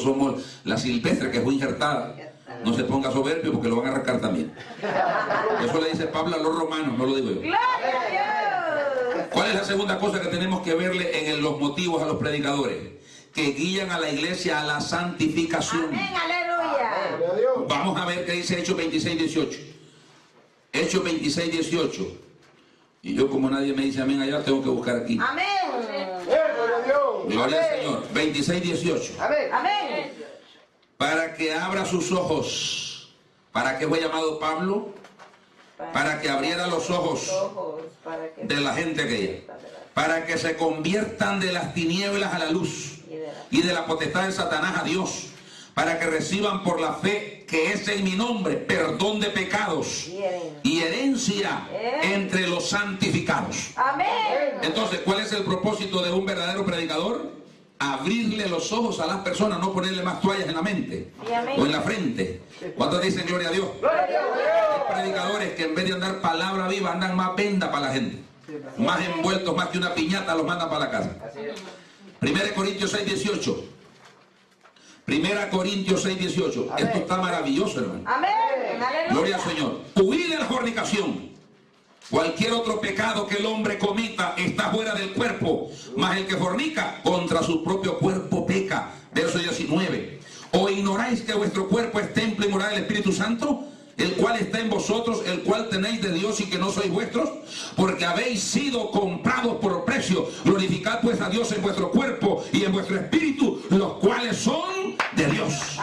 somos la silvestre que fue injertada. No se ponga soberbio porque lo van a arrancar también. Eso le dice Pablo a los romanos, no lo digo yo. ¡Gloria a Dios! ¿Cuál es la segunda cosa que tenemos que verle en los motivos a los predicadores? Que guían a la iglesia a la santificación. Amén, aleluya. Vamos a ver qué dice Hechos 26, 18. Hechos 26, 18. Y yo, como nadie me dice amén allá, tengo que buscar aquí. Amén. Gloria al Señor. 26, 18. Amén. Para que abra sus ojos. ¿Para qué fue llamado Pablo? Para que abriera los ojos de la gente aquella. Para que se conviertan de las tinieblas a la luz y de la potestad de Satanás a Dios. Para que reciban por la fe que es en mi nombre perdón de pecados y herencia entre los santificados. Amén. Entonces, ¿cuál es el propósito de un verdadero predicador? Abrirle los ojos a las personas, no ponerle más toallas en la mente o en la frente. ¿Cuántos dicen gloria a Dios? Hay predicadores que en vez de andar palabra viva andan más venda para la gente, más envueltos, más que una piñata los mandan para la casa. 1 Corintios 6, 18. 1 Corintios 6, 18. Esto está maravilloso, hermano. Amén. Aleluya. Gloria al Señor. Huid de la fornicación. Cualquier otro pecado que el hombre comita está fuera del cuerpo, mas el que fornica contra su propio cuerpo peca. Verso 19. ¿O ignoráis que vuestro cuerpo es templo y morada del Espíritu Santo, el cual está en vosotros, el cual tenéis de Dios y que no sois vuestros? Porque habéis sido comprados por precio. Glorificad pues a Dios en vuestro cuerpo y en vuestro espíritu, los cuales son de Dios.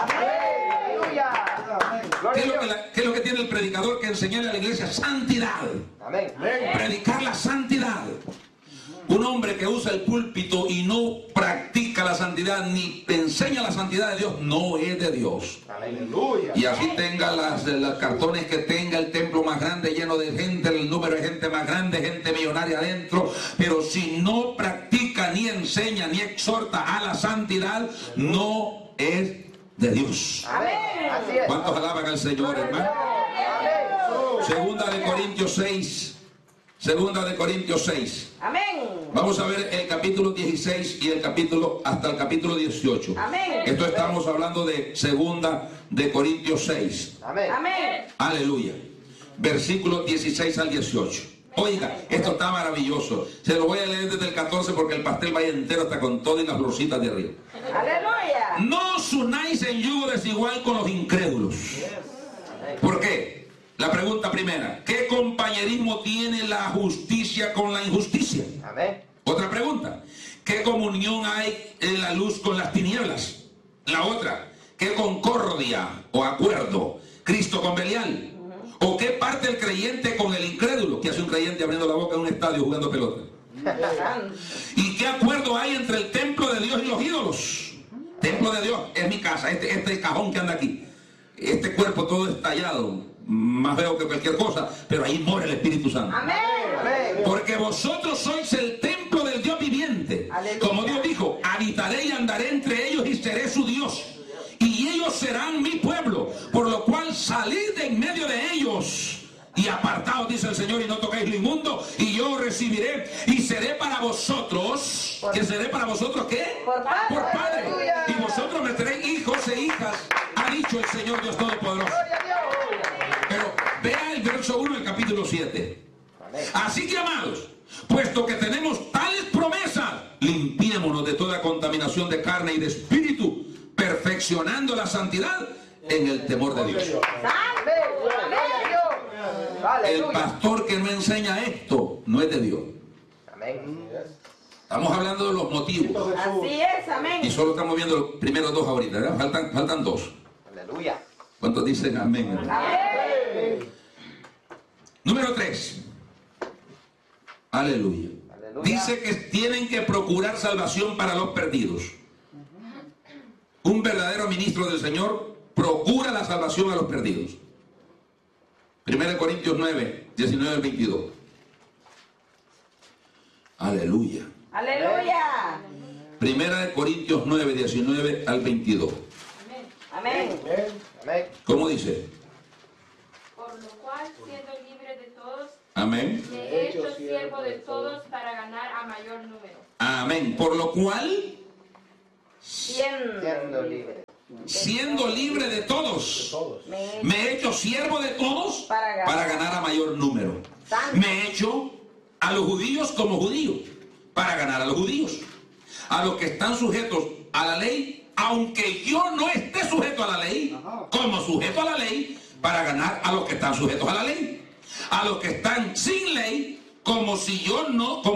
¿Qué es lo que tiene el predicador que enseñarle a la iglesia? Santidad. Predicar la santidad. Un hombre que usa el púlpito y no practica la santidad ni enseña la santidad de Dios no es de Dios. Aleluya. Y así tenga los cartones que tenga, el templo más grande lleno de gente, el número de gente más grande, gente millonaria adentro, pero si no practica ni enseña ni exhorta a la santidad, no es de Dios. Amén. ¿Cuántos alaban al Señor, hermano? Segunda de Corintios 6. Segunda de Corintios 6. Amén. Vamos a ver el capítulo 16 y hasta el capítulo 18. Amén. Esto estamos hablando de segunda de Corintios 6. Amén. Amén. Aleluya. Versículos 16 al 18. Oiga, esto está maravilloso. Se lo voy a leer desde el 14 porque el pastel va entero hasta con todo y las florcitas de arriba. Aleluya. No os unáis en yugo desigual con los incrédulos. ¿Por qué? La pregunta primera: ¿qué compañerismo tiene la justicia con la injusticia? Amén. Otra pregunta: ¿qué comunión hay en la luz con las tinieblas? La otra: ¿qué concordia o acuerdo Cristo con Belial? ¿O qué parte el creyente con el incrédulo? ¿Qué hace un creyente abriendo la boca en un estadio jugando pelota? ¿Y qué acuerdo hay entre el templo de Dios y los ídolos? Templo de Dios es mi casa, este cajón que anda aquí, este cuerpo todo estallado, más feo que cualquier cosa, pero ahí mora el Espíritu Santo. Amén. Porque vosotros sois el templo del Dios viviente. Aleluya. Como Dios dijo: habitaré y andaré entre ellos y seré su Dios, y ellos serán mi pueblo, por lo cual salid de en medio de ellos y apartaos, dice el Señor, y no toquéis lo inmundo, y yo os recibiré y seré para vosotros. ¿Qué seré para vosotros? ¿Qué? Por padre. Por padre. Y vosotros me seréis hijos e hijas, ha dicho el Señor Dios Todopoderoso. Pero vea el verso 1 del capítulo 7. Así que, amados, puesto que tenemos tales promesas, limpiémonos de toda contaminación de carne y de espíritu, perfeccionando la santidad en el temor de Dios. El pastor que no enseña esto no es de Dios. Amén. Estamos hablando de los motivos Así es, y amén. solo estamos viendo los primeros dos ahorita, ¿verdad? Faltan dos. Aleluya. ¿Cuántos dicen amén? Amén. Número 3. Aleluya. Aleluya. Dice que tienen que procurar salvación para los perdidos. Un verdadero ministro del Señor procura la salvación a los perdidos. 1 Corintios 9, 19 al 22. Aleluya. Aleluya. 1 Corintios 9, 19 al 22. Amén. Amén. ¿Cómo dice? Por lo cual, siendo libre de todos, Amén. me he hecho siervo de todos para ganar a mayor número. Amén. Por lo cual, Siendo libre. siendo libre de todos, Todos. me he hecho siervo de todos para ganar a mayor número. Me he hecho a los judíos como judíos para ganar a los judíos. A los que están sujetos a la ley, aunque yo no esté sujeto a la ley, como sujeto a la ley, para ganar a los que están sujetos a la ley. A los que están sin ley, como si yo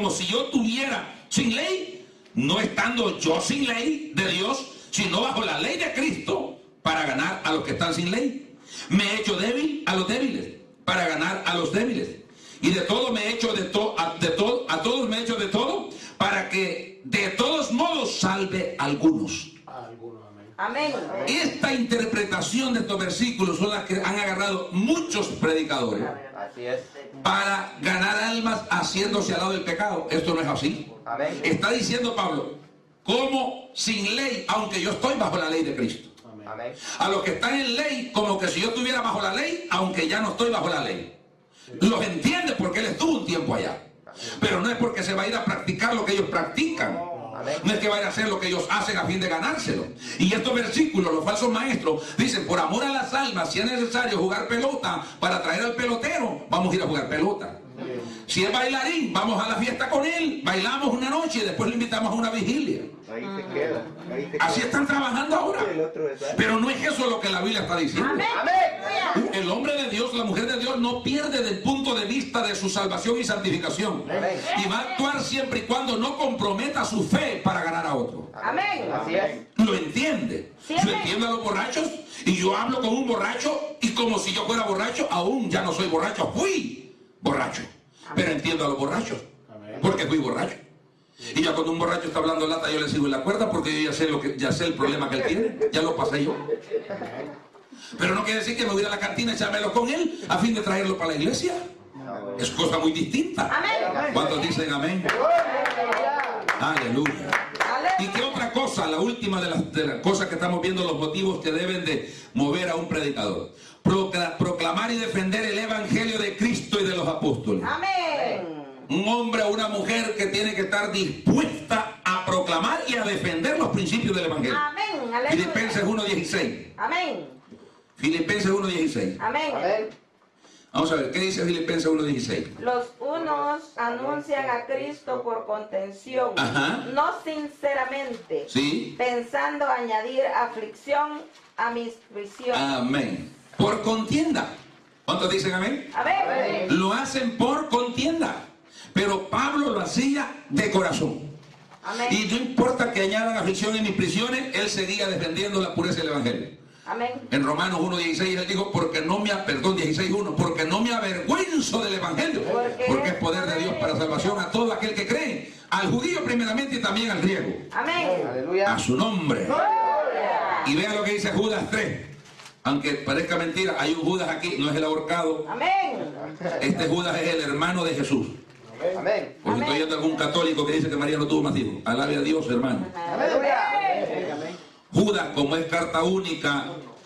tuviera sin ley, no estando yo sin ley de Dios, sino bajo la ley de Cristo, para ganar a los que están sin ley. Me he hecho débil a los débiles, para ganar a los débiles. Y de todo me he hecho a todos me he hecho de todo, para que de todos modos salve a algunos. Amén. Esta interpretación de estos versículos son las que han agarrado muchos predicadores Así es. para ganar almas haciéndose al lado del pecado. Esto no es así. Amén. Está diciendo Pablo, como sin ley, aunque yo estoy bajo la ley de Cristo. Amén. A los que están en ley, como que si yo estuviera bajo la ley, aunque ya no estoy bajo la ley. Los entiende porque él estuvo un tiempo allá. Pero no es porque se va a ir a practicar lo que ellos practican. No es que vaya a hacer lo que ellos hacen a fin de ganárselo. Y estos versículos, los falsos maestros, dicen, por amor a las almas, si es necesario jugar pelota para traer al pelotero, vamos a ir a jugar pelota. Si es bailarín, vamos a la fiesta con él, bailamos una noche y después le invitamos a una vigilia. Ahí se queda. Así están trabajando ahora. Pero no es eso lo que la Biblia está diciendo. Amén. El hombre de Dios, la mujer de Dios no pierde del punto de vista de su salvación y santificación. Y va a actuar siempre y cuando no comprometa su fe para ganar a otro. Amén. Así es. Lo entiende. Sí, Yo amén. entiendo a los borrachos y yo hablo con un borracho y como si yo fuera borracho, aún ya no soy borracho, fui borracho. Pero entiendo a los borrachos porque fui borracho. Y ya cuando un borracho está hablando lata, yo le sigo en la cuerda porque yo ya sé el problema que él tiene, ya lo pasé yo. Pero no quiere decir que me voy a la cantina y echármelo con él a fin de traerlo para la iglesia. Es cosa muy distinta. Amén. ¿Cuántos dicen amén? Aleluya. ¿Y qué otra cosa? La última de las cosas que estamos viendo, los motivos que deben de mover a un predicador. Proclamar y defender el evangelio de Cristo y de los apóstoles. Amén. Un hombre o una mujer que tiene que estar dispuesta a proclamar y a defender los principios del evangelio. Amén. Aleluya. Filipenses 1:16. Amén. Filipenses 1:16. Amén. Amén. Vamos a ver, ¿qué dice Filipenses 1:16? Los unos anuncian a Cristo por contención, Ajá. no sinceramente, ¿Sí? pensando añadir aflicción a mis prisiones. Amén. Por contienda. ¿Cuántos dicen amén? Amén. Lo hacen por contienda. Pero Pablo lo hacía de corazón. Amén. Y no importa que añadan aflicción en mis prisiones, él seguía defendiendo la pureza del evangelio. Amén. En Romanos 1:16 él dijo, 16:1, porque no me avergüenzo del evangelio, porque es poder de Dios para salvación a todo aquel que cree, al judío primeramente y también al griego. Amén. Aleluya. A su nombre. Gloria. Y vea lo que dice Judas 3. Aunque parezca mentira, hay un Judas aquí, no es el ahorcado. Amén. Este Judas es el hermano de Jesús. Amén. Porque estoy oyendo algún católico que dice que María no tuvo más hijos. Alabe a Dios, hermano. Aleluya. Judas, como es carta única,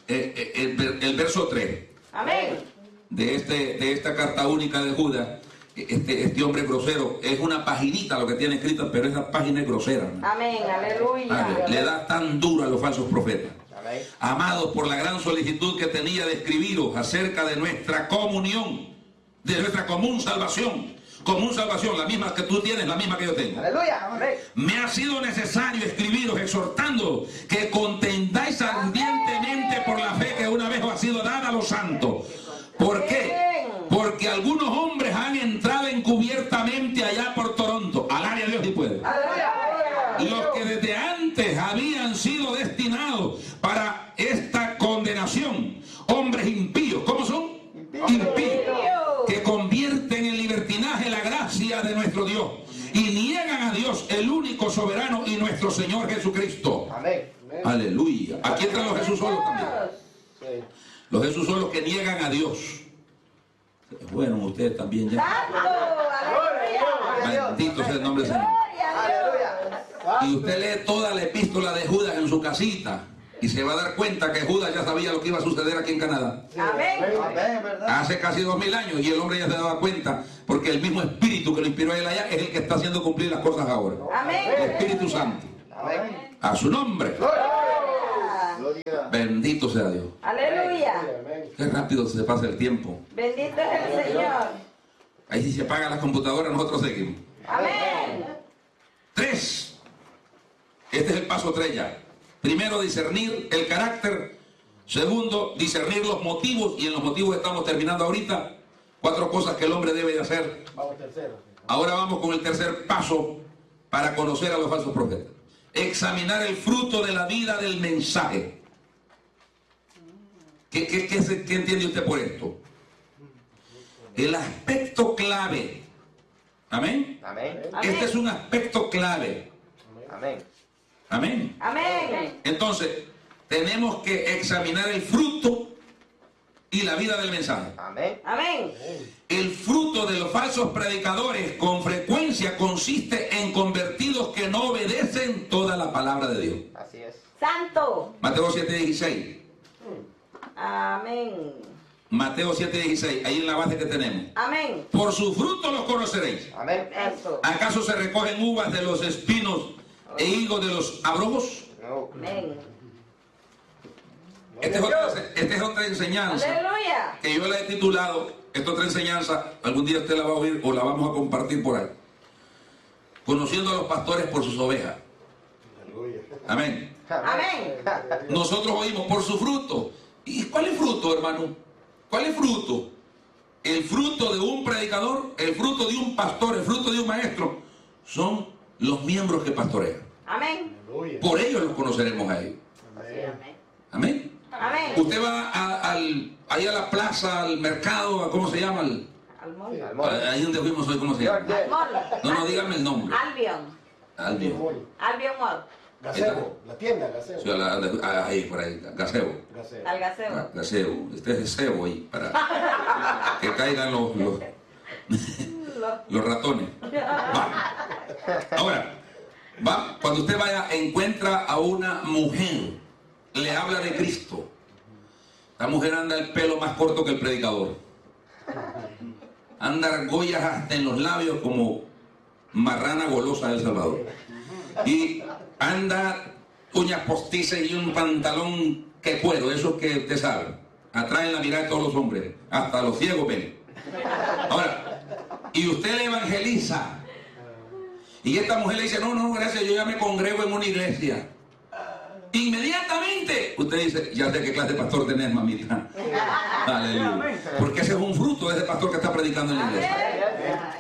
el verso 3 Amén. de esta carta única de Judas, este hombre grosero, es una paginita lo que tiene escrita, pero esa página es grosera. Amén. Aleluya. Le da tan duro a los falsos profetas. Amén. Amados, por la gran solicitud que tenía de escribiros acerca de nuestra comunión, de nuestra común salvación, la misma que tú tienes, la misma que yo tengo. Aleluya. Amén. Me ha sido necesario escribiros exhortando que contendáis ardientemente por la fe que una vez os ha sido dada a los santos. ¿Por qué? Porque algunos hombres han entrado encubiertamente allá por Toronto, al área de Dios y pueblo. Los que desde antes habían sido destinados para esta condenación, hombres impíos. ¿Cómo son? Impíos. Que convierten en libertinaje la gracia de nuestro Dios y niegan a Dios, el único soberano y nuestro Señor Jesucristo. Amén. Aleluya. Aquí entran los Jesús solos también. Los Jesús solos que niegan a Dios. Bueno, ustedes también ya. Aleluya. Bendito sea el nombre del Señor. Aleluya. Y usted lee toda la epístola de Judas en su casita y se va a dar cuenta que Judas ya sabía lo que iba a suceder aquí en Canadá. Amén. Amén, ¿verdad? Hace casi 2000 años y el hombre ya se daba cuenta porque el mismo espíritu que lo inspiró a él allá es el que está haciendo cumplir las cosas ahora. Amén. El Espíritu Santo. Amén. A su nombre. Gloria. Bendito sea Dios. Aleluya. Qué rápido se pasa el tiempo. Bendito es el Señor. Ahí si se apaga la computadora, nosotros seguimos. Amén. 3. Este es el paso 3 ya. Primero, discernir el carácter. Segundo, discernir los motivos. Y en los motivos estamos terminando ahorita. 4 cosas que el hombre debe de hacer. Vamos tercero. Ahora vamos con el tercer paso para conocer a los falsos profetas. Examinar el fruto de la vida del mensaje. ¿Qué entiende usted por esto? El aspecto clave. Amén. Amén. Este es un aspecto clave. Amén. Amén. Amén. Entonces, tenemos que examinar el fruto y la vida del mensaje. Amén. Amén. El fruto de los falsos predicadores con frecuencia consiste en convertidos que no obedecen toda la palabra de Dios. Así es. Santo. Mateo 7:16. Amén. Mateo 7:16, ahí en la base que tenemos. Amén. Por su fruto los conoceréis. Amén. Eso. ¿Acaso se recogen uvas de los espinos e higos de los abrojos? No. Amén. Esta es otra enseñanza Aleluya. que yo la he titulado, esta otra enseñanza, algún día usted la va a oír o la vamos a compartir por ahí. Conociendo a los pastores por sus ovejas. Amén. Amén. Nosotros oímos por su fruto. ¿Y cuál es fruto, hermano? ¿Cuál es fruto? El fruto de un predicador, el fruto de un pastor, el fruto de un maestro, son los miembros que pastorean. Amén. Por ellos los conoceremos a ellos. Amén. Amén. Amén. Usted va ahí a la plaza, al mercado, ¿cómo se llama? Almol. Ahí donde fuimos hoy, ¿cómo se llama? Almol. No, dígame el nombre. Albion. Albion. Albion Mall. Gazebo, la tienda Gazebo. Sí, ahí, por ahí, Gazebo. Gazebo. Al gaseo. Gazebo. Este es cebo ahí, para que caigan los ratones. Va. Ahora, cuando usted vaya, encuentra a una mujer, le habla de Cristo. La mujer anda el pelo más corto que el predicador. Anda argollas hasta en los labios como marrana golosa del Salvador. Y anda uñas postizas y un pantalón que cuero, eso que usted sabe. Atraen la mirada de todos los hombres, hasta los ciegos ven. Ahora, y usted le evangeliza. Y esta mujer le dice, no, gracias, yo ya me congrego en una iglesia. Inmediatamente usted dice, ya sé qué clase de pastor tenés, mamita. Aleluya. Porque ese es un fruto de ese pastor que está predicando en la iglesia.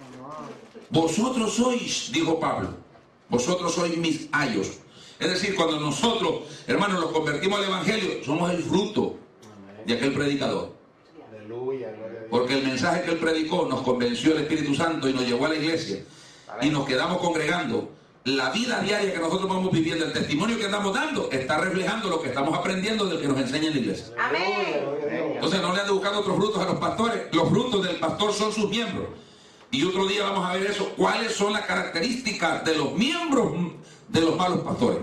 Vosotros sois, dijo Pablo, vosotros sois mis ayos. Es decir, cuando nosotros, hermanos, nos convertimos al evangelio, somos el fruto de aquel predicador. Aleluya, gloria a Dios. Porque el mensaje que él predicó nos convenció el Espíritu Santo y nos llevó a la iglesia. Y nos quedamos congregando. La vida diaria que nosotros vamos viviendo, el testimonio que estamos dando, está reflejando lo que estamos aprendiendo del que nos enseña en la iglesia. Amén. Entonces no le ande buscando otros frutos a los pastores. Los frutos del pastor son sus miembros. Y otro día vamos a ver eso. ¿Cuáles son las características de los miembros de los malos pastores?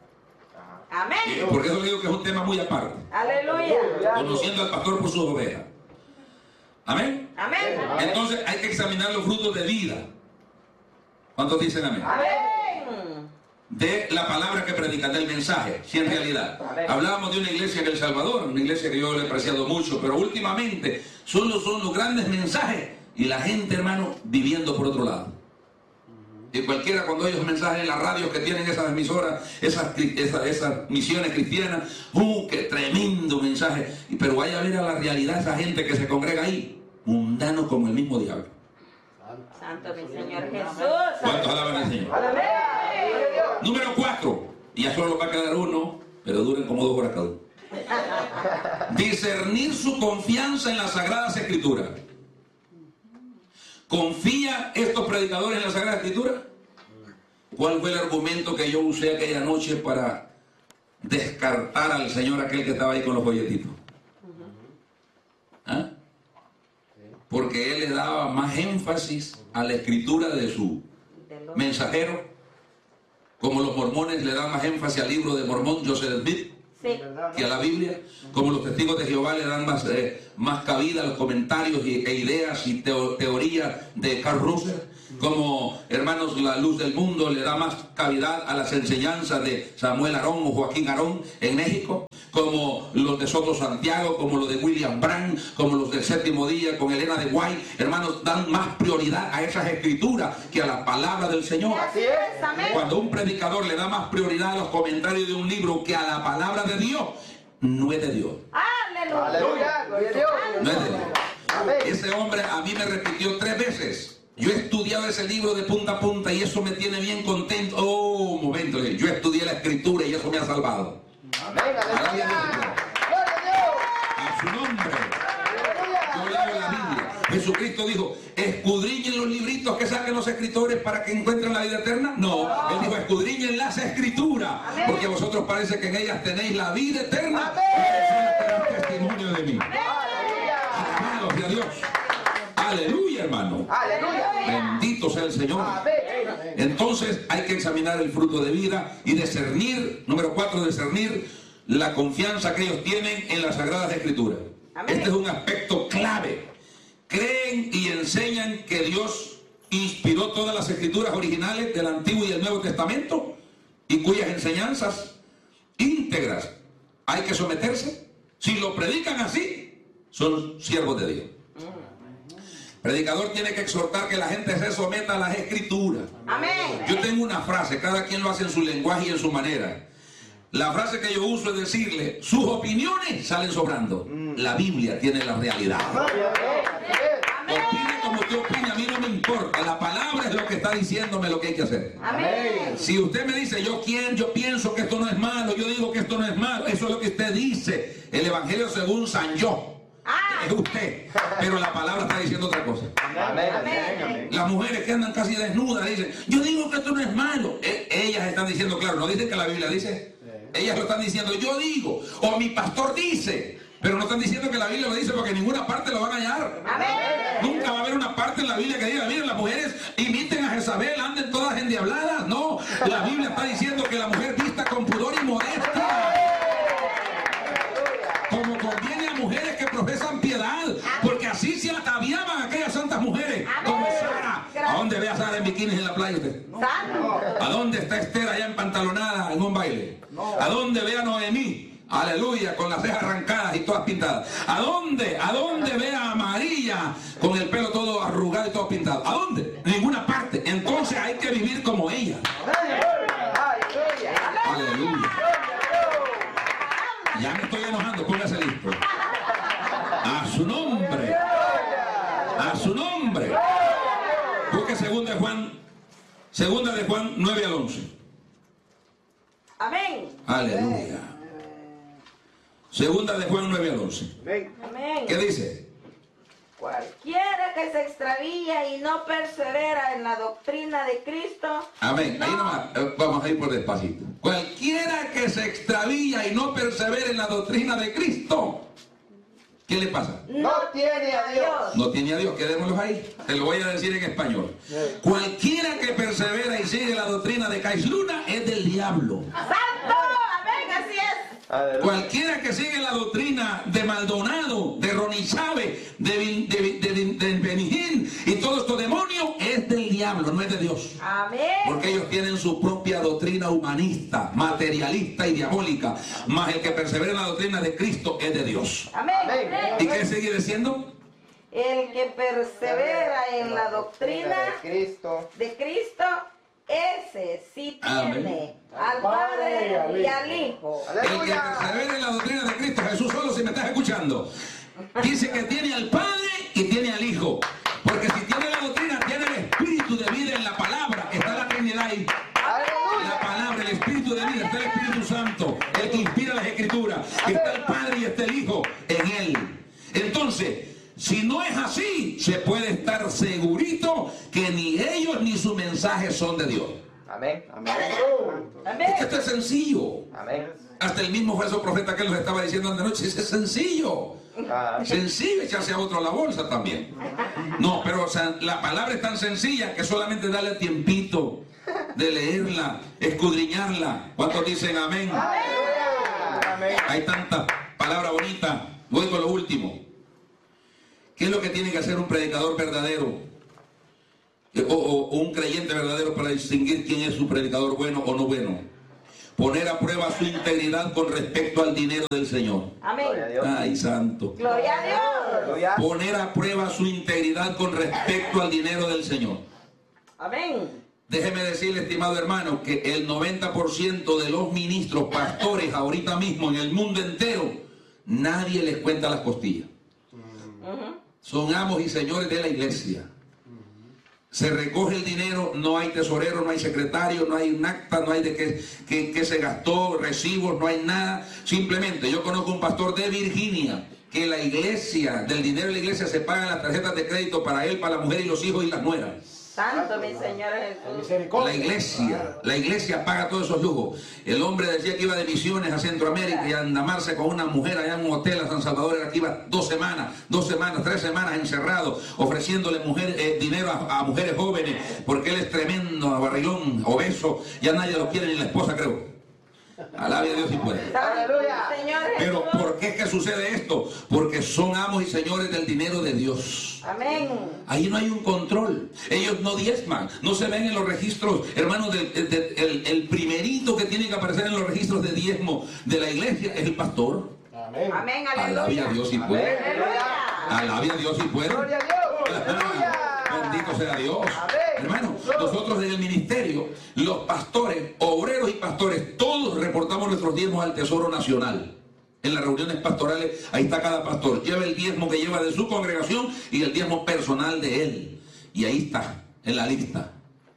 Amén. Porque eso le digo que es un tema muy aparte. Aleluya. Conociendo al pastor por sus ovejas. Amén. Amén. Entonces hay que examinar los frutos de vida. ¿Cuántos dicen amén? Amén. De la palabra que predican, del mensaje, si en realidad. Hablábamos de una iglesia en El Salvador, una iglesia que yo le he apreciado mucho, pero últimamente solo son los grandes mensajes y la gente, hermano, viviendo por otro lado. Y cualquiera cuando oye los mensajes en la radio que tienen esas emisoras, esas misiones cristianas, qué tremendo mensaje. Pero vaya a ver a la realidad esa gente que se congrega ahí, mundano como el mismo diablo. Santo mi Señor Jesús. ¿Cuántos alaban al Señor? Amén. Número 4, y ya solo va a quedar uno, pero duren como 2 horas cada uno. Discernir su confianza en las Sagradas Escrituras. ¿Confía estos predicadores en la Sagrada Escritura? ¿Cuál fue el argumento que yo usé aquella noche para descartar al señor aquel que estaba ahí con los folletitos? ¿Ah? Porque él le daba más énfasis a la escritura de su mensajero, como los mormones le dan más énfasis al libro de Mormón, Joseph Smith, Sí. que a la Biblia, como los testigos de Jehová le dan más cabida a los comentarios e ideas y teorías de Carl Russell, como hermanos La Luz del Mundo le da más cavidad a las enseñanzas de Samuel Arón o Joaquín Arón en México, como los de Soto Santiago, como los de William Brandt, como los del Séptimo Día, con Elena de White, hermanos, dan más prioridad a esas escrituras que a la palabra del Señor. Así es. Amén. Cuando un predicador le da más prioridad a los comentarios de un libro que a la palabra de Dios, no es de Dios. Aleluya. Aleluya. Gloria a Dios. No es de Dios. Amén. Ese hombre a mí me repitió 3 veces. Yo he estudiado ese libro de punta a punta y eso me tiene bien contento. Oh, un momento, yo estudié la escritura y eso me ha salvado. Amén. Aleluya. Gloria a Dios. A su nombre. Yo Aleluya. leo la Biblia. Jesucristo dijo, escudriñen los libritos que saquen los escritores para que encuentren la vida eterna. No, Él dijo, escudriñen las escrituras, porque vosotros parece que en ellas tenéis la vida eterna. Ustedes testimonio de mí. Alabado sea Dios. Aleluya, hermano. Aleluya. Bendito sea el Señor. Amén. Entonces hay que examinar el fruto de vida y discernir, número 4, discernir la confianza que ellos tienen en las Sagradas Escrituras. Amén. Este es un aspecto clave. Creen y enseñan que Dios inspiró todas las escrituras originales del Antiguo y el Nuevo Testamento y cuyas enseñanzas íntegras hay que someterse. Si lo predican así, son siervos de Dios. Predicador tiene que exhortar que la gente se someta a las escrituras. Amén. Yo tengo una frase, cada quien lo hace en su lenguaje y en su manera. La frase que yo uso es decirle, sus opiniones salen sobrando. La Biblia tiene la realidad. Opine como usted opine, a mí no me importa. La palabra es lo que está diciéndome lo que hay que hacer. Amén. Si usted me dice, yo pienso que esto no es malo, yo digo que esto no es malo, eso es lo que usted dice. El Evangelio según San Yo. Es usted, pero la palabra está diciendo otra cosa. Amén. Amén. Las mujeres que andan casi desnudas dicen, yo digo que esto no es malo. Ellas están diciendo, claro, no dicen que la Biblia dice. Ellas lo están diciendo, yo digo, o mi pastor dice. Pero no están diciendo que la Biblia lo dice porque en ninguna parte lo van a hallar. Amén. Nunca va a haber una parte en la Biblia que diga, miren, las mujeres imiten a Jezabel, anden todas endiabladas. No, la Biblia está diciendo que la mujer vista con pudor y modestia, como conviene a mujeres que profesan piedad, porque así se ataviaban aquellas santas mujeres, como Sara. ¿A dónde ve a Sara en bikinis en la playa usted? Santo. ¿A dónde está Esther allá empantalonada en un baile? ¿A dónde ve a Noemí? Aleluya, con las cejas arrancadas y todas pintadas. ¿A dónde ve a María con el pelo todo arrugado y todo pintado? ¿A dónde? En ninguna parte. Entonces hay que vivir como ella. Aleluya. Ya me estoy enojando, póngase listo. A su nombre. A su nombre. Busque segunda de Juan 9 al 11. Amén. Aleluya. Segunda de Juan 9 al 11. Amén. ¿Qué dice? Cualquiera que se extravía y no persevera en la doctrina de Cristo. Amén. Ahí nomás, vamos a ir por despacito. Cualquiera que se extravía y no persevera en la doctrina de Cristo, ¿qué le pasa? No tiene a Dios. No tiene a Dios, quedémoslos ahí. Te lo voy a decir en español. Cualquiera que persevera y sigue la doctrina de Caisluna es del diablo. ¡Santo! Amén, así es. Aleluya. Cualquiera que sigue la doctrina de Maldonado, de Ronnie Chávez, de Benijín y todos estos demonios es del diablo, no es de Dios. Amén. Porque ellos tienen su propia doctrina humanista, materialista y diabólica. Mas el que persevera en la doctrina de Cristo es de Dios. Amén. ¿Y qué sigue diciendo? El que persevera en la doctrina de Cristo, ese sí tiene al Padre y al Hijo. El que persevera en la doctrina de Cristo, Jesús solo, si me estás escuchando, dice que tiene al Padre y tiene al Hijo. Porque si tiene la doctrina, tiene el Espíritu de vida en la palabra. Está la Trinidad ahí. La palabra, el Espíritu de vida, está el Espíritu Santo, el que inspira las Escrituras. Está el Padre y está el Hijo en él. Entonces, si no es así, se puede estar segurito que ni ellos ni su mensaje son de Dios. Amén. Amén. Amén. Esto es sencillo. Amén. Hasta el mismo falso profeta que los estaba diciendo anoche, es sencillo. Sencillo, echarse a otro a la bolsa también. No, pero o sea, la palabra es tan sencilla que solamente darle tiempito de leerla, escudriñarla. ¿Cuántos dicen amén? Amén. Hay tanta palabra bonita. Voy con lo último. ¿Qué es lo que tiene que hacer un predicador verdadero? O un creyente verdadero para distinguir quién es un predicador bueno o no bueno. Poner a prueba su integridad con respecto al dinero de del Señor. Amén. Ay, santo. Gloria a Dios. Poner a prueba su integridad con respecto al dinero del Señor. Amén. Déjeme decirle, estimado hermano, que el 90% de los ministros, pastores, ahorita mismo en el mundo entero, nadie les cuenta las costillas. Son amos y señores de la iglesia. Se recoge el dinero, no hay tesorero, no hay secretario, no hay un acta, no hay de que se gastó, recibos, no hay nada. Simplemente, yo conozco un pastor de Virginia, que la iglesia, del dinero de la iglesia se pagan las tarjetas de crédito para él, para la mujer y los hijos y las nueras. Santo mi Señor Jesús. La iglesia paga todos esos lujos. El hombre decía que iba de misiones a Centroamérica y a andamarse con una mujer allá en un hotel a San Salvador. Era que iba 2 semanas, 3 semanas encerrado, ofreciéndole dinero a mujeres jóvenes, porque él es tremendo, barrigón, obeso, ya nadie lo quiere, ni la esposa, creo. Alabe a Dios si puede. Pero ¿por qué es que sucede esto? Porque son amos y señores del dinero de Dios. Amén. Ahí no hay un control. Ellos no diezman, no se ven en los registros, hermanos. El primerito que tiene que aparecer en los registros de diezmo de la iglesia es el pastor. Amén. Amén. Alabe a Dios si puede. Alabe a Dios si puede. Gloria a Dios. Aleluya. Bendito sea Dios. Amén. Hermano, nosotros en el ministerio, los pastores, obreros y pastores, todos reportamos nuestros diezmos al Tesoro Nacional. En las reuniones pastorales, ahí está cada pastor. Lleva el diezmo que lleva de su congregación y el diezmo personal de él. Y ahí está, en la lista.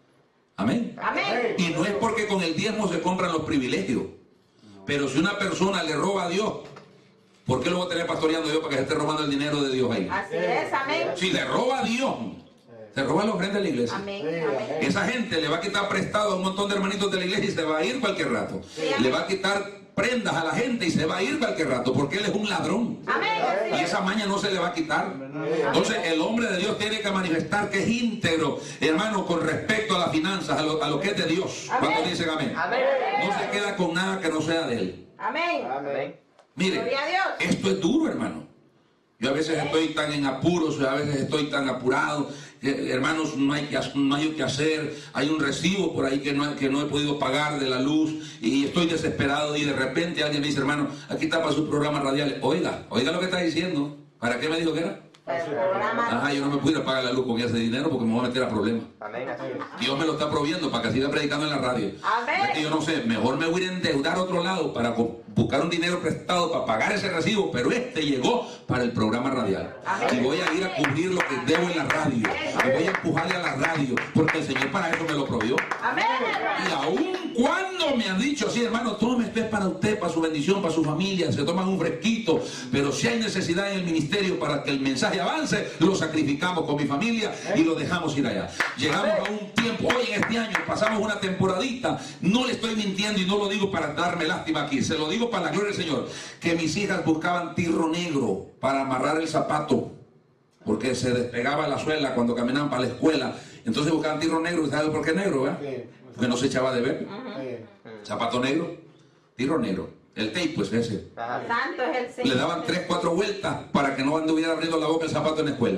Amén. Amén. Y no es porque con el diezmo se compran los privilegios. Pero si una persona le roba a Dios, ¿por qué lo voy a tener pastoreando yo para que se esté robando el dinero de Dios ahí? Así es, amén. Si le roba a Dios, se roba la ofrenda de la iglesia. Amén. Amén. Esa gente le va a quitar prestado a un montón de hermanitos de la iglesia y se va a ir cualquier rato. Sí, le va a quitar prendas a la gente y se va a ir cualquier rato porque él es un ladrón. Amén. Y esa maña no se le va a quitar. Entonces el hombre de Dios tiene que manifestar que es íntegro, hermano, con respecto a las finanzas, a lo que es de Dios. ¿Cuántos dicen amén? Amén. No se queda con nada que no sea de él. Amén. Amén. Mire, Gloria a Dios. esto es duro, hermano. Yo a veces estoy tan en apuros, a veces estoy tan apurado, hermanos, no hay que hacer, hay un recibo por ahí que no he podido pagar de la luz y estoy desesperado y de repente alguien me dice, hermano, aquí está para sus programas radiales. Oiga lo que está diciendo. ¿Para qué me dijo que era? El programa. Ajá, yo no me pudiera pagar la luz con ese dinero porque me voy a meter a problemas. Amén. Dios me lo está proviendo para que siga predicando en la radio. Amén. Es que yo no sé, mejor me voy a endeudar a otro lado para buscar un dinero prestado para pagar ese recibo, pero este llegó para el programa radial. Amén. Y voy a ir a cubrir lo que debo en la radio. Y voy a empujarle a la radio, porque el Señor para eso me lo provió. Amén. Y aún cuando me han dicho así, hermano, tome esto es para usted, para su bendición, para su familia, se toman un fresquito, pero si hay necesidad en el ministerio para que el mensaje avance, lo sacrificamos con mi familia y lo dejamos ir allá. Llegamos a un tiempo, hoy en este año pasamos una temporadita, no le estoy mintiendo y no lo digo para darme lástima aquí, se lo digo para la gloria del Señor, que mis hijas buscaban tirro negro para amarrar el zapato, porque se despegaba la suela cuando caminaban para la escuela, entonces buscaban tirro negro. ¿Sabes por qué negro? Porque no se echaba de ver. Zapato negro, tirro negro, el tape pues ese. Santo es el Señor. Le daban 3, 4 vueltas para que no anduviera abriendo la boca el zapato en la escuela.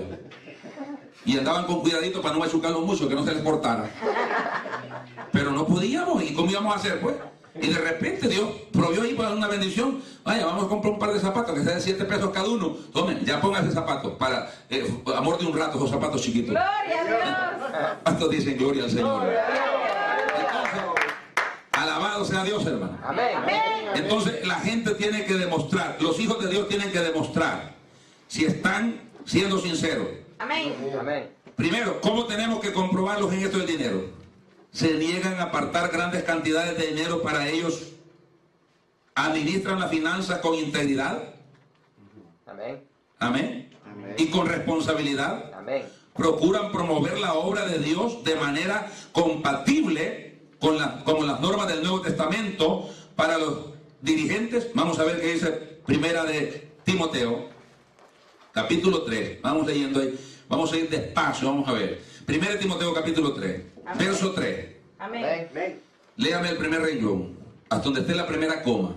Y andaban con cuidadito para no machucarlo mucho, que no se les cortara. Pero no podíamos, ¿y cómo íbamos a hacer pues? Y de repente Dios provió ahí para una bendición. Vaya, vamos a comprar un par de zapatos que sea de 7 pesos cada uno. Tomen, ya pongan ese zapato para amor de un rato, esos zapatos chiquitos. Gloria a Dios. ¿Cuántos dicen gloria al Señor? Gloria a Dios. Entonces, alabado sea Dios, hermano. Amén. Amén. Entonces la gente tiene que demostrar, los hijos de Dios tienen que demostrar si están siendo sinceros. Amén. Amén. Primero, ¿cómo tenemos que comprobarlos en esto del dinero? Se niegan a apartar grandes cantidades de dinero para ellos. Administran las finanzas con integridad. Amén. Amén. Y con responsabilidad. Amén. Procuran promover la obra de Dios de manera compatible con las normas del Nuevo Testamento para los dirigentes. Vamos a ver qué dice Primera de Timoteo, capítulo 3. Vamos leyendo ahí. Vamos a ir despacio, vamos a ver. Primera de Timoteo, capítulo 3, Amén. verso 3. Amén. Amén. Léame el primer renglón, hasta donde esté la primera coma.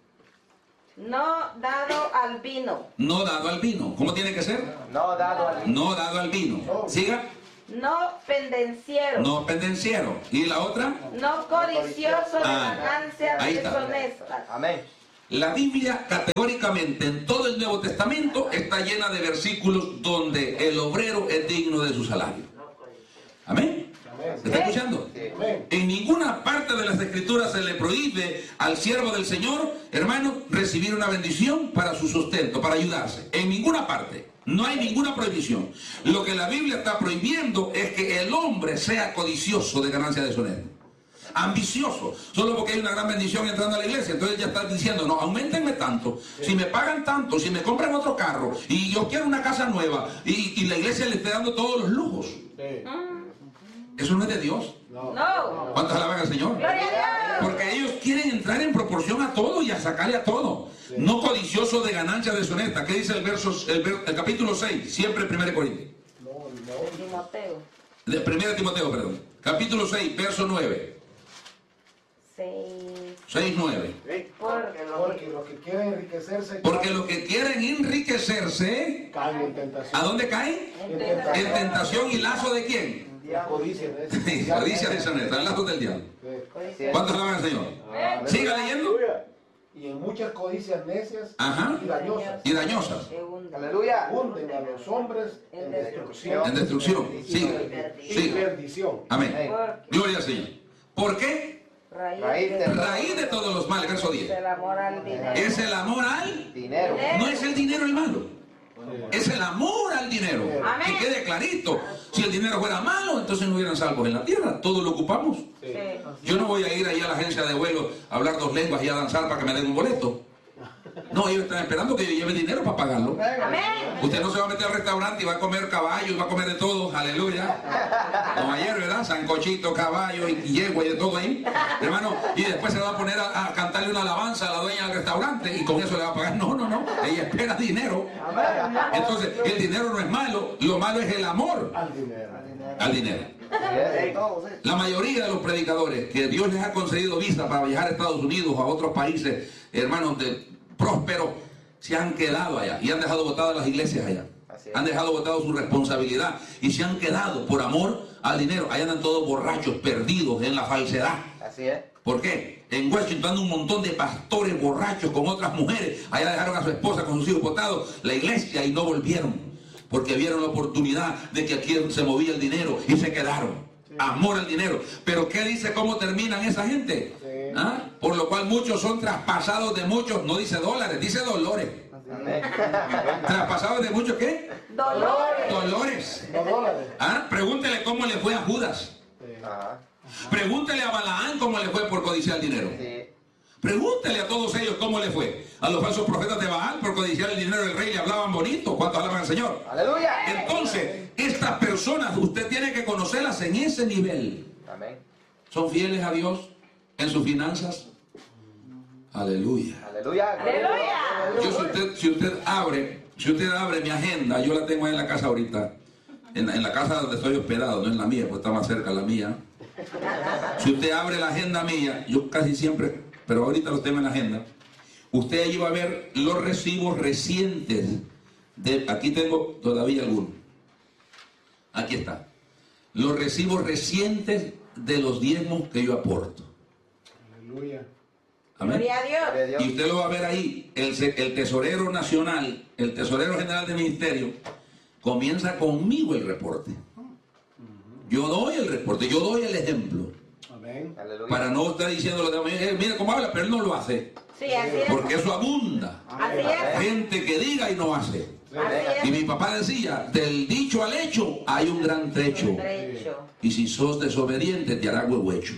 No dado al vino. No dado al vino. ¿Cómo tiene que ser? No dado al No dado al vino. Siga. No pendenciero. No pendenciero. ¿Y la otra? No codicioso de ganancias ahí está. deshonestas. Amén. La Biblia categóricamente prácticamente en todo el Nuevo Testamento está llena de versículos donde el obrero es digno de su salario. Amén. ¿Se está escuchando? En ninguna parte de las Escrituras se le prohíbe al siervo del Señor, hermano, recibir una bendición para su sustento, para ayudarse. En ninguna parte. No hay ninguna prohibición. Lo que la Biblia está prohibiendo es que el hombre sea codicioso de ganancia deshonesta. Ambicioso, solo porque hay una gran bendición entrando a la iglesia. Entonces ya está diciendo, no, aumentenme tanto, si me pagan tanto, si me compran otro carro, y yo quiero una casa nueva, y la iglesia le esté dando todos los lujos. Eso no es de Dios. No. ¿Cuántos alaban al Señor? Gloria a Dios. Porque ellos quieren entrar en proporción a todo y a sacarle a todo. No codicioso de ganancia deshonesta. ¿Qué dice el capítulo 6? Siempre 1 Corintios. Timoteo. 1 Timoteo, perdón. Capítulo 6, verso 9. 6, 9. Porque los que quieren enriquecerse. Porque los que quieren enriquecerse, caen en tentación. ¿a dónde caen? En tentación y lazo de quién? Codicia. Codicia deshonesta, el lazo del diablo. ¿Cuántos alaban al Señor? Siga leyendo. Y en muchas codicias necias Ajá. y dañosas. Aleluya. Hunden a los hombres en destrucción. En destrucción. Siga. Y Siga. perdición. Amén. Gloria al Señor. ¿Por qué? Raíz de todos los males. Verso 10. El amor al dinero. Es el amor al Dinero. No es el dinero el malo. Es el amor al dinero. Amén. Que quede clarito. Si el dinero fuera malo, entonces no hubieran salvos en la tierra. Todo lo ocupamos. Sí. Yo no voy a ir ahí a la agencia de vuelo a hablar 2 lenguas y a danzar para que me den un boleto. No, ellos están esperando que yo lleve dinero para pagarlo. Amén. Usted no se va a meter al restaurante y va a comer caballo y va a comer de todo. Aleluya. Como ayer, ¿verdad? Sancochito, caballo y yegua y de todo ahí. Hermano, y después se va a poner a cantarle una alabanza a la dueña del restaurante y con eso le va a pagar. No. Ella espera dinero. Entonces, el dinero no es malo. Lo malo es el amor al dinero. La mayoría de los predicadores que Dios les ha concedido visa para viajar a Estados Unidos o a otros países, hermanos, prósperos, se han quedado allá y han dejado botadas las iglesias allá. Han dejado botado su responsabilidad y se han quedado por amor al dinero. Allá andan todos borrachos, perdidos en la falsedad. Así es. ¿Por qué? En Washington andan un montón de pastores borrachos con otras mujeres. Allá dejaron a su esposa con sus hijos botados la iglesia y no volvieron. Porque vieron la oportunidad de que aquí se movía el dinero y se quedaron. Amor al dinero. Pero ¿qué dice cómo terminan esa gente? ¿Ah? Por lo cual muchos son traspasados de muchos, no dice dólares, dice dolores. ¿Traspasados de muchos qué? Dolores. ¿Ah? Pregúntele cómo le fue a Judas. Pregúntele a Balaán cómo le fue por codiciar el dinero. Pregúntele a todos ellos cómo le fue. A los falsos profetas de Baal por codiciar el dinero del rey le hablaban bonito. ¿Cuántos alaban al Señor? Aleluya. Entonces, estas personas usted tiene que conocerlas en ese nivel. Amén. ¿Son fieles a Dios en sus finanzas? Aleluya. Aleluya. Aleluya. Si usted abre mi agenda, yo la tengo ahí en la casa ahorita. En la casa donde estoy hospedado, no en la mía, pues está más cerca la mía. Si usted abre la agenda mía, yo casi siempre, pero ahorita lo tengo en la agenda. Usted allí va a ver los recibos recientes. Aquí tengo todavía algunos. Aquí está. Los recibos recientes de los diezmos que yo aporto. Aleluya. Amén. Gloria a Dios. Y usted lo va a ver ahí. El tesorero nacional, el tesorero general del ministerio, comienza conmigo el reporte. Yo doy el reporte, yo doy el ejemplo. Amén. Aleluya. Para no estar diciendo lo demás, mire cómo habla, pero él no lo hace. Sí, así es. Porque eso abunda. Así es. Gente que diga y no hace. Así Y es. mi papá decía, del dicho al hecho hay un gran trecho. Trecho. Y si sos desobediente te hará huehuecho.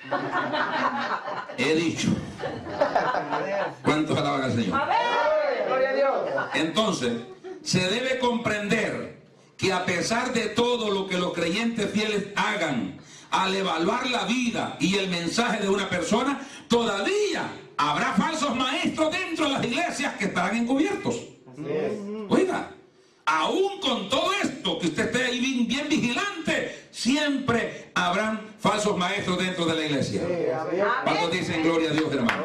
He dicho. ¿Cuántos alaban al Señor? Gloria a Dios. Entonces, se debe comprender que a pesar de todo lo que los creyentes fieles hagan, al evaluar la vida y el mensaje de una persona, todavía habrá falsos maestros dentro de las iglesias que estarán encubiertos. Así es. Oiga, aún con todo esto, que usted esté ahí bien vigilante, siempre habrán falsos maestros dentro de la iglesia. ¿Cuántos dicen gloria a Dios, hermano?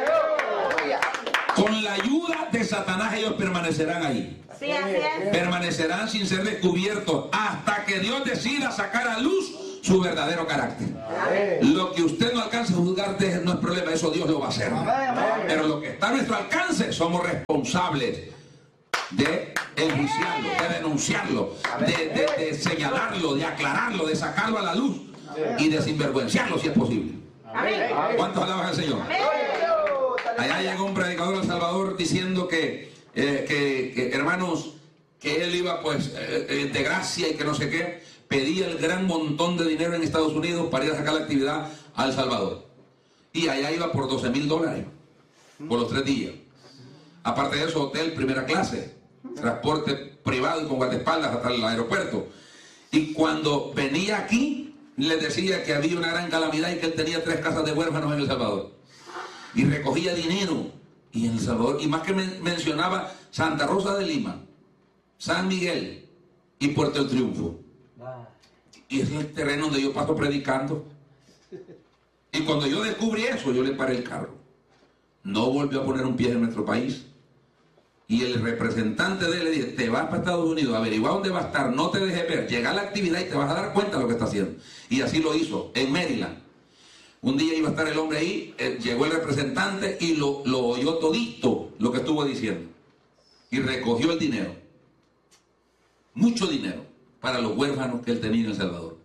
Con la ayuda de Satanás ellos permanecerán ahí. Sí, así es. Permanecerán sin ser descubiertos hasta que Dios decida sacar a luz su verdadero carácter. Lo que usted no alcance a juzgar no es problema, eso Dios lo va a hacer. Pero lo que está a nuestro alcance, somos responsables de enjuiciarlo, de denunciarlo, de señalarlo, de aclararlo, de sacarlo a la luz y de sinvergüenciarlo si es posible. ¿Cuántos alaban al Señor? Allá llegó un predicador de El Salvador diciendo que hermanos, que él iba pues de gracia y que no sé qué, pedía el gran montón de dinero en Estados Unidos para ir a sacar la actividad a El Salvador. Y allá iba por $12,000 por los 3 días. Aparte de eso, hotel primera clase, transporte privado y con guardaespaldas hasta el aeropuerto. Y cuando venía aquí, les decía que había una gran calamidad y que él tenía 3 casas de huérfanos en El Salvador. Y recogía dinero. Y en El Salvador, y más que mencionaba Santa Rosa de Lima, San Miguel y Puerto del Triunfo. Y es el terreno donde yo paso predicando. Y cuando yo descubrí eso, yo le paré el carro. No volvió a poner un pie en nuestro país. Y el representante de él le dije, te vas para Estados Unidos, averigua dónde va a estar, no te dejes ver, llega a la actividad y te vas a dar cuenta de lo que está haciendo. Y así lo hizo, en Maryland. Un día iba a estar el hombre ahí, llegó el representante y lo oyó todito lo que estuvo diciendo. Y recogió el dinero. Mucho dinero para los huérfanos que él tenía en El Salvador.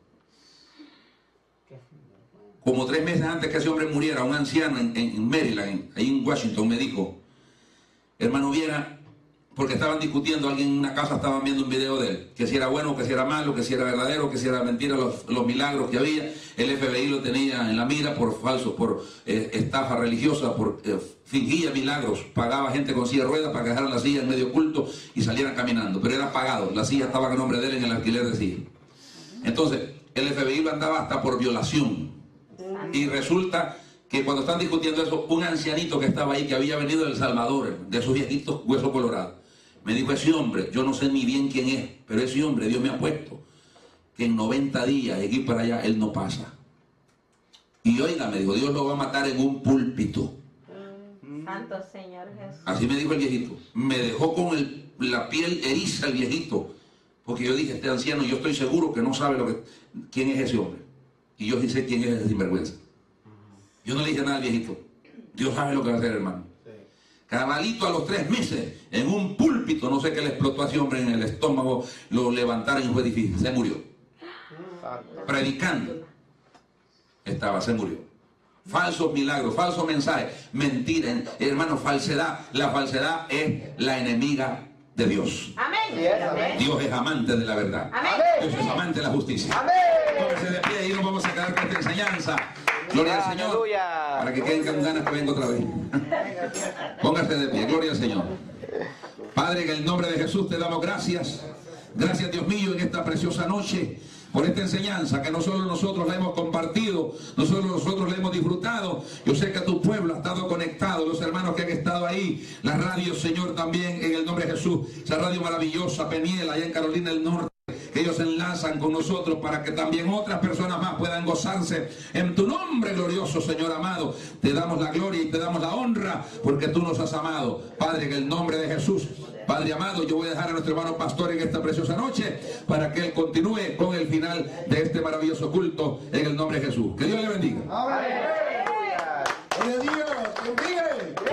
Como 3 meses antes que ese hombre muriera, un anciano en Maryland, ahí en Washington, me dijo, hermano Viera, porque estaban discutiendo, alguien en una casa estaban viendo un video de él, que si era bueno, que si era malo, que si era verdadero, que si era mentira, los milagros que había. El FBI lo tenía en la mira por falso, por estafa religiosa, por fingía milagros, pagaba gente con silla de ruedas para que dejaran la silla en medio culto y salieran caminando, pero era pagado, la silla estaba a nombre de él en el alquiler de silla. Entonces, el FBI lo andaba hasta por violación. Y resulta que cuando están discutiendo eso, un ancianito que estaba ahí, que había venido de El Salvador, de esos viejitos huesos colorados, me dijo, ese hombre, yo no sé ni bien quién es, pero ese hombre, Dios me ha puesto que en 90 días, de aquí para allá, él no pasa. Y oiga, me dijo, Dios lo va a matar en un púlpito. Santo Señor Jesús. Así me dijo el viejito. Me dejó con la piel eriza el viejito, porque yo dije, este anciano, yo estoy seguro que no sabe quién es ese hombre. Y yo sí sé quién es ese sinvergüenza. Yo no le dije nada al viejito. Dios sabe lo que va a hacer, hermano. Cabalito a los 3 meses, en un púlpito, no sé qué le explotó a ese hombre en el estómago, lo levantaron y fue difícil, se murió. Predicando. Se murió. Falsos milagros, falsos mensajes, mentira, hermano, falsedad. La falsedad es la enemiga de Dios. Amén. Dios es amante de la verdad. Amén. Dios es amante de la justicia. Póngase de pie y nos vamos a quedar con esta enseñanza. Gloria al Señor. Para que queden con ganas que venga otra vez. Póngase de pie. Gloria al Señor. Padre, en el nombre de Jesús te damos gracias. Gracias, Dios mío, en esta preciosa noche, por esta enseñanza que no solo nosotros la hemos compartido, no solo nosotros la hemos disfrutado. Yo sé que tu pueblo ha estado conectado, los hermanos que han estado ahí, la radio, Señor, también en el nombre de Jesús, esa radio maravillosa, Peniel, allá en Carolina del Norte, que ellos se enlazan con nosotros para que también otras personas más puedan gozarse en tu nombre glorioso, Señor amado. Te damos la gloria y te damos la honra porque tú nos has amado. Padre, en el nombre de Jesús, Padre amado, yo voy a dejar a nuestro hermano pastor en esta preciosa noche para que él continúe con el final de este maravilloso culto en el nombre de Jesús. Que Dios le bendiga. Amén. Dios, bendiga.